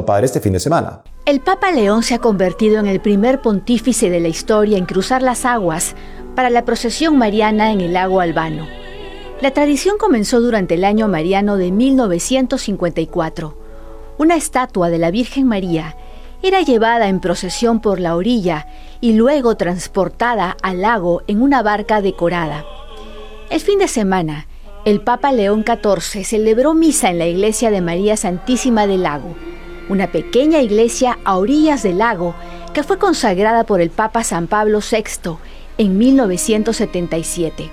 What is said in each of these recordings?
Padre este fin de semana. El Papa León se ha convertido en el primer pontífice de la historia en cruzar las aguas para la procesión mariana en el lago Albano. La tradición comenzó durante el año mariano de 1954. Una estatua de la Virgen María era llevada en procesión por la orilla y luego transportada al lago en una barca decorada. El fin de semana, el Papa León XIV celebró misa en la iglesia de María Santísima del Lago, una pequeña iglesia a orillas del lago que fue consagrada por el Papa San Pablo VI en 1977.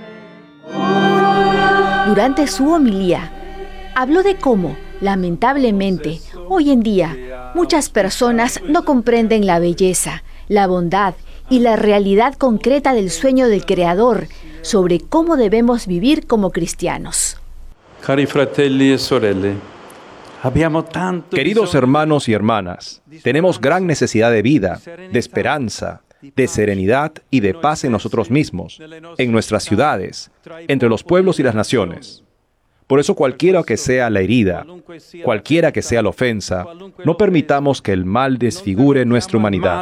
Durante su homilía, habló de cómo, lamentablemente, hoy en día, muchas personas no comprenden la belleza, la bondad y la realidad concreta del sueño del Creador sobre cómo debemos vivir como cristianos. Cari fratelli e sorelle, Queridos hermanos y hermanas, tenemos gran necesidad de vida, de esperanza, de serenidad y de paz en nosotros mismos, en nuestras ciudades, entre los pueblos y las naciones. Por eso cualquiera que sea la herida, cualquiera que sea la ofensa, no permitamos que el mal desfigure nuestra humanidad.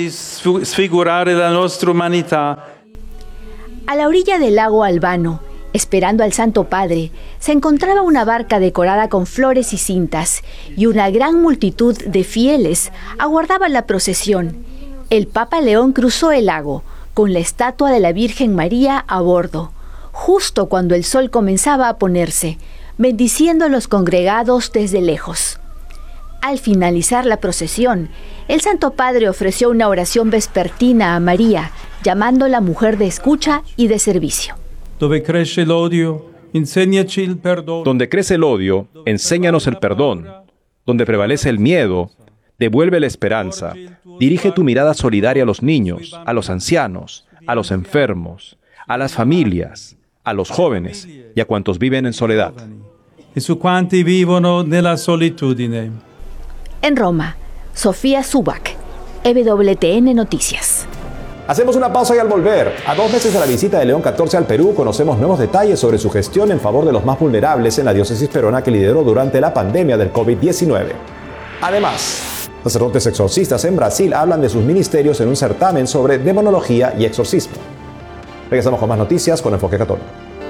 A la orilla del lago Albano, esperando al Santo Padre, se encontraba una barca decorada con flores y cintas, y una gran multitud de fieles aguardaba la procesión. El Papa León cruzó el lago, con la estatua de la Virgen María a bordo, justo cuando el sol comenzaba a ponerse, bendiciendo a los congregados desde lejos. Al finalizar la procesión, el Santo Padre ofreció una oración vespertina a María, llamándola mujer de escucha y de servicio. Donde crece el odio, enséñanos el perdón. Donde prevalece el miedo, devuelve la esperanza. Dirige tu mirada solidaria a los niños, a los ancianos, a los enfermos, a las familias, a los jóvenes y a cuantos viven en soledad. E su quanti vivono nella solitudine. En Roma, Sofía Zubac, EWTN Noticias. Hacemos una pausa y al volver, a 2 meses de la visita de León XIV al Perú, conocemos nuevos detalles sobre su gestión en favor de los más vulnerables en la diócesis peruana que lideró durante la pandemia del COVID-19. Además, sacerdotes exorcistas en Brasil hablan de sus ministerios en un certamen sobre demonología y exorcismo. Regresamos con más noticias con Enfoque Católico.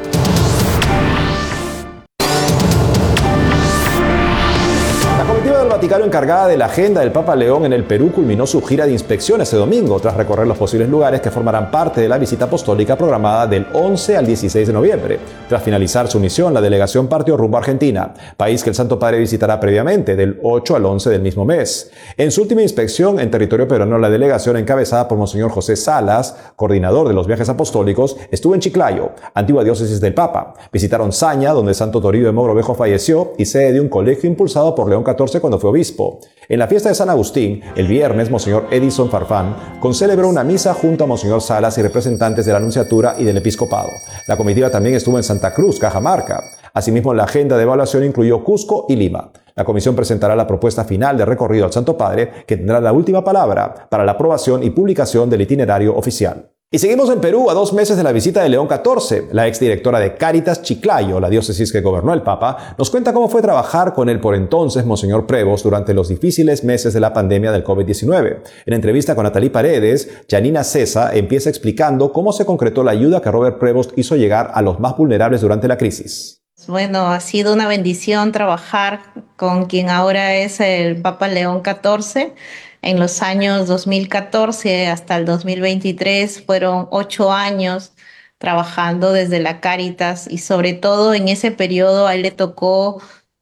La comitiva del Vaticano encargada de la agenda del Papa León en el Perú culminó su gira de inspección este domingo, tras recorrer los posibles lugares que formarán parte de la visita apostólica programada del 11 al 16 de noviembre. Tras finalizar su misión, la delegación partió rumbo a Argentina, país que el Santo Padre visitará previamente, del 8 al 11 del mismo mes. En su última inspección en territorio peruano, la delegación encabezada por Monseñor José Salas, coordinador de los viajes apostólicos, estuvo en Chiclayo, antigua diócesis del Papa. Visitaron Saña, donde Santo Toribio de Mogrovejo falleció, y sede de un colegio impulsado por León XIV cuando fue obispo. En la fiesta de San Agustín, el viernes, Monseñor Edison Farfán concelebró una misa junto a Monseñor Salas y representantes de la Nunciatura y del Episcopado. La comitiva también estuvo en Santa Cruz, Cajamarca. Asimismo, la agenda de evaluación incluyó Cusco y Lima. La comisión presentará la propuesta final de recorrido al Santo Padre, que tendrá la última palabra para la aprobación y publicación del itinerario oficial. Y seguimos en Perú a 2 meses de la visita de León XIV. La exdirectora de Cáritas Chiclayo, la diócesis que gobernó el Papa, nos cuenta cómo fue trabajar con el por entonces Monseñor Prevost durante los difíciles meses de la pandemia del COVID-19. En entrevista con Natalie Paredes, Janina Cesa empieza explicando cómo se concretó la ayuda que Robert Prevost hizo llegar a los más vulnerables durante la crisis. Bueno, ha sido una bendición trabajar con quien ahora es el Papa León XIV. En los años 2014 hasta el 2023 fueron 8 años trabajando desde la Cáritas, y sobre todo en ese periodo a él le tocó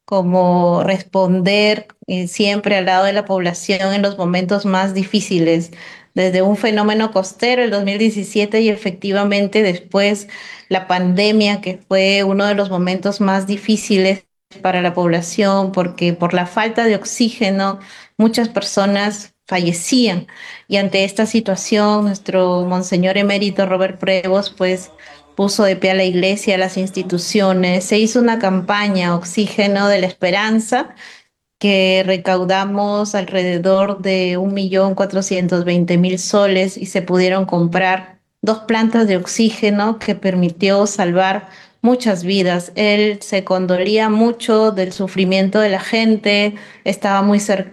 como responder siempre al lado de la población en los momentos más difíciles, desde un fenómeno costero el 2017 y efectivamente después la pandemia, que fue uno de los momentos más difíciles para la población, porque por la falta de oxígeno muchas personas fallecían, y ante esta situación nuestro Monseñor Emérito Robert Prevost pues puso de pie a la iglesia, a las instituciones. Se hizo una campaña Oxígeno de la Esperanza que recaudamos alrededor de 1.420.000 soles y se pudieron comprar 2 plantas de oxígeno que permitió salvar muchas vidas. Él se condolía mucho del sufrimiento de la gente, estaba muy cercano